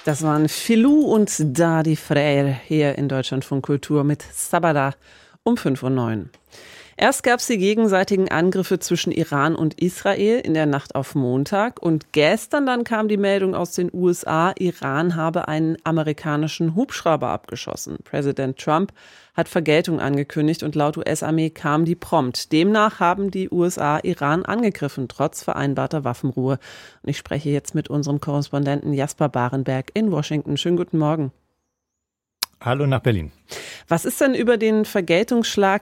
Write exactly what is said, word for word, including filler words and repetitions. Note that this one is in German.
Das waren Filou und Dadi Freyr hier in Deutschlandfunk Kultur mit Sabada um fünf Uhr neun. Erst gab es die gegenseitigen Angriffe zwischen Iran und Israel in der Nacht auf Montag und gestern dann kam die Meldung aus den U S A, Iran habe einen amerikanischen Hubschrauber abgeschossen. Präsident Trump hat Vergeltung angekündigt und laut U S-Armee kam die prompt. Demnach haben die U S A Iran angegriffen, trotz vereinbarter Waffenruhe. Und ich spreche jetzt mit unserem Korrespondenten Jasper Barenberg in Washington. Schönen guten Morgen. Hallo nach Berlin. Was ist denn über den Vergeltungsschlag